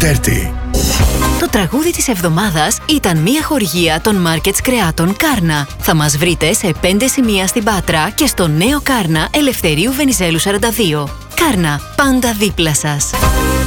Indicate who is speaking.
Speaker 1: Duterte.
Speaker 2: Το τραγούδι της εβδομάδας ήταν μια χορηγία των Markets Κρεάτων Κάρνα. Θα μας βρείτε σε 5 σημεία στην Πάτρα και στο νέο Κάρνα Ελευθερίου Βενιζέλου 42. Κάρνα, πάντα δίπλα σας.